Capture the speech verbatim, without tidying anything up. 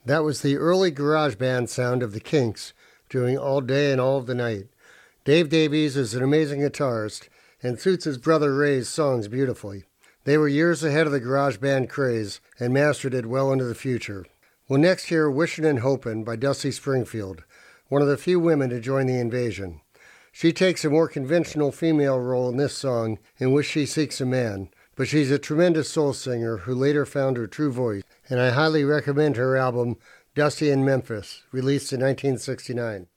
That was the early garage band sound of the Kinks, doing All Day and All of the Night. Dave Davies is an amazing guitarist and suits his brother Ray's songs beautifully. They were years ahead of the garage band craze and mastered it well into the future. We'll next hear Wishin' and Hopin' by Dusty Springfield, one of the few women to join the invasion. She takes a more conventional female role in this song in which she seeks a man, but she's a tremendous soul singer who later found her true voice, and I highly recommend her album Dusty in Memphis, released in nineteen sixty-nine.